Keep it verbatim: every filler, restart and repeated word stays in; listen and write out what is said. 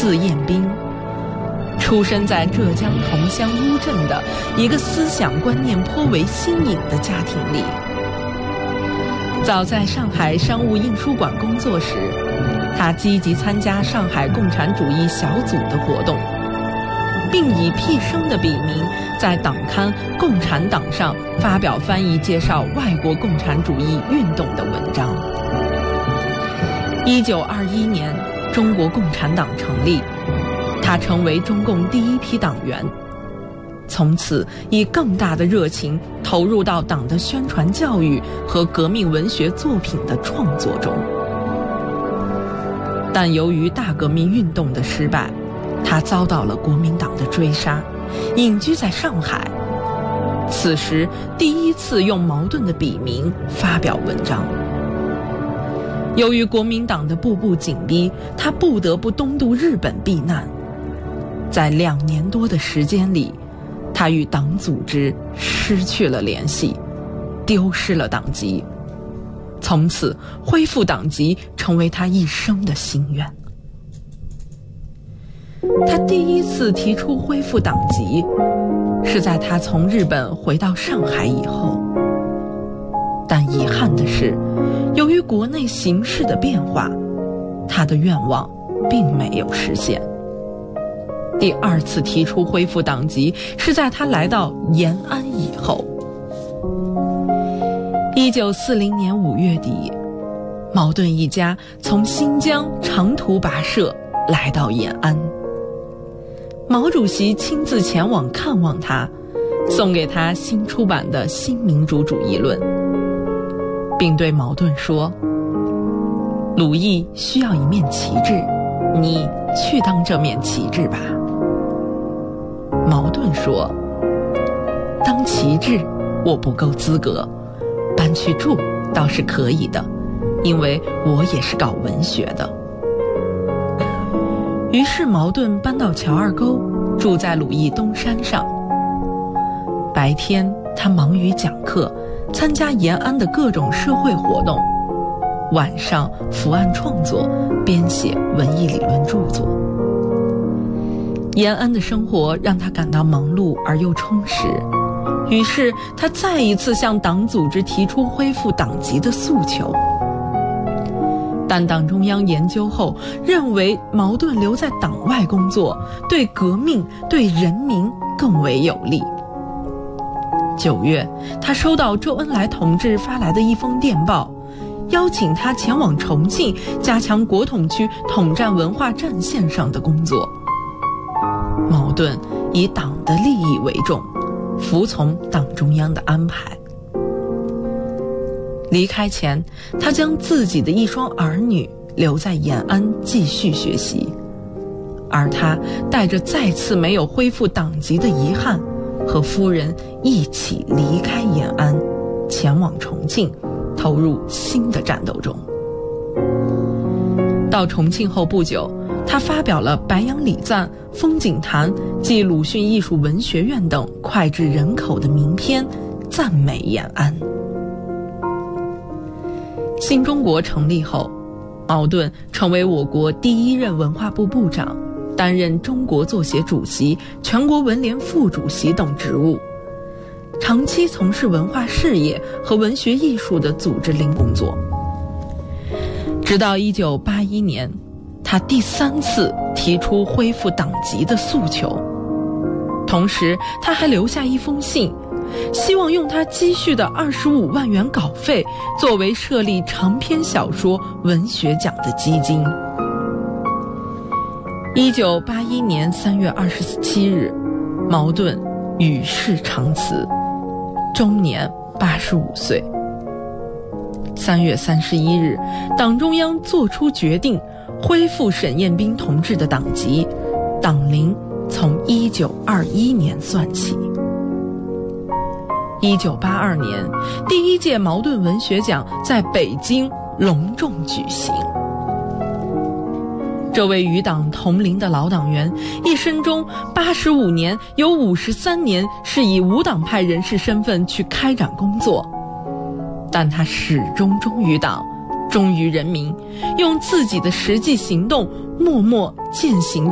字彦斌，出生在浙江桐乡乌镇的一个思想观念颇为新颖的家庭里。早在上海商务印书馆工作时，他积极参加上海共产主义小组的活动，并以毕生的笔名在党刊《共产党》上发表翻译介绍外国共产主义运动的文章。一九二一年，中国共产党成立，他成为中共第一批党员，从此以更大的热情投入到党的宣传教育和革命文学作品的创作中。但由于大革命运动的失败，他遭到了国民党的追杀，隐居在上海。此时第一次用茅盾的笔名发表文章。由于国民党的步步紧逼，他不得不东渡日本避难。在两年多的时间里，他与党组织失去了联系，丢失了党籍。从此恢复党籍成为他一生的心愿。他第一次提出恢复党籍，是在他从日本回到上海以后。但遗憾的是，由于国内形势的变化，他的愿望并没有实现。第二次提出恢复党籍是在他来到延安以后。一九四零年五月底，茅盾一家从新疆长途跋涉来到延安。毛主席亲自前往看望他，送给他新出版的《新民主主义论》，并对茅盾说：鲁艺需要一面旗帜，你去当这面旗帜吧。茅盾说：当旗帜我不够资格，搬去住倒是可以的，因为我也是搞文学的。于是茅盾搬到乔二沟，住在鲁艺东山上。白天他忙于讲课，参加延安的各种社会活动，晚上伏案创作，编写文艺理论著作。延安的生活让他感到忙碌而又充实，于是他再一次向党组织提出恢复党籍的诉求。但党中央研究后认为茅盾留在党外工作对革命对人民更为有利。九月，他收到周恩来同志发来的一封电报，邀请他前往重庆加强国统区统战文化战线上的工作。茅盾以党的利益为重，服从党中央的安排。离开前，他将自己的一双儿女留在延安继续学习，而他带着再次没有恢复党籍的遗憾，和夫人一起离开延安，前往重庆，投入新的战斗中。到重庆后不久，他发表了《白杨礼赞》《风景谈》暨鲁迅艺术文学院等脍炙人口的名篇，赞美延安。新中国成立后，茅盾成为我国第一任文化部部长，担任中国作协主席、全国文联副主席等职务，长期从事文化事业和文学艺术的组织领工作。直到一九八一年，他第三次提出恢复党籍的诉求，同时他还留下一封信，希望用他积蓄的二十五万元稿费作为设立长篇小说文学奖的基金。一九八一年三月二十七日，茅盾与世长辞，终年八十五岁。三月三十一日，党中央作出决定，恢复沈彦斌同志的党籍，党龄从一九二一年算起。一九八二年，第一届茅盾文学奖在北京隆重举行。这位与党同龄的老党员，一生中八十五年有五十三年是以无党派人士身份去开展工作，但他始终忠于党，忠于人民，用自己的实际行动默默践行